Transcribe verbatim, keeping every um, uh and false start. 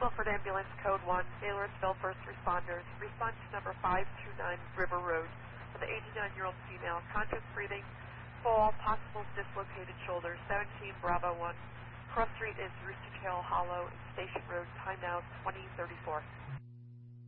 Milford Ambulance Code one, Taylorsville First Responders. Respond to number five two nine River Road with an eighty-nine-year-old female, conscious breathing, fall, possible dislocated shoulder, seventeen Bravo one. Cross street is Rooster Tail Hollow, Station Road, time now twenty thirty-four.